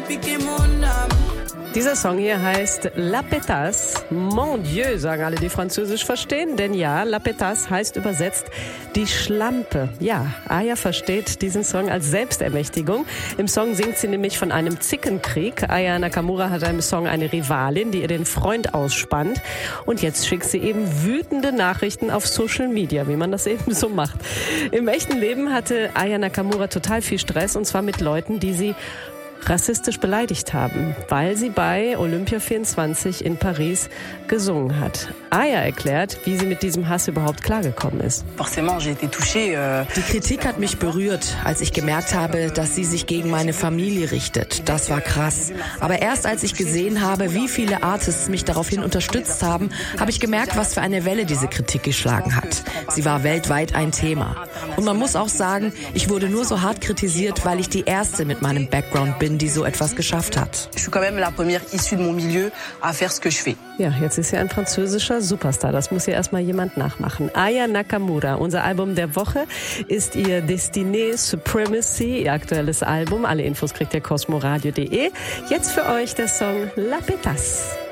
Dieser Song hier heißt La Pétasse. Mon Dieu, sagen alle, die Französisch verstehen. Denn ja, La Pétasse heißt übersetzt die Schlampe. Ja, Aya versteht diesen Song als Selbstermächtigung. Im Song singt sie nämlich von einem Zickenkrieg. Aya Nakamura hat im Song eine Rivalin, die ihr den Freund ausspannt. Und jetzt schickt sie eben wütende Nachrichten auf Social Media, wie man das eben so macht. Im echten Leben hatte Aya Nakamura total viel Stress, und zwar mit Leuten, die sie rassistisch beleidigt haben, weil sie bei Olympia 24 in Paris gesungen hat. Aya erklärt, wie sie mit diesem Hass überhaupt klargekommen ist. Die Kritik hat mich berührt, als ich gemerkt habe, dass sie sich gegen meine Familie richtet. Das war krass. Aber erst als ich gesehen habe, wie viele Artists mich daraufhin unterstützt haben, habe ich gemerkt, was für eine Welle diese Kritik geschlagen hat. Sie war weltweit ein Thema. Und man muss auch sagen, ich wurde nur so hart kritisiert, weil ich die Erste mit meinem Background bin, die so etwas geschafft hat. Ja, jetzt ist sie ein französischer Superstar. Das muss ja erstmal jemand nachmachen. Aya Nakamura, unser Album der Woche, ist ihr Destiné Supremacy, ihr aktuelles Album. Alle Infos kriegt ihr cosmoradio.de. Jetzt für euch der Song La Pétasse.